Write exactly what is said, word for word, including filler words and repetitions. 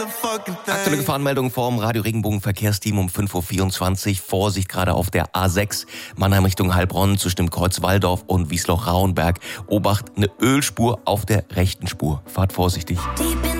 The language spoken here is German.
Aktuelle Gefahrenmeldung vom Radio Regenbogen Verkehrsteam um fünf Uhr vierundzwanzig. Vorsicht gerade auf der A sechs, Mannheim Richtung Heilbronn zwischen Kreuzwaldorf und Wiesloch-Rauenberg. Obacht, eine Ölspur auf der rechten Spur. Fahrt vorsichtig.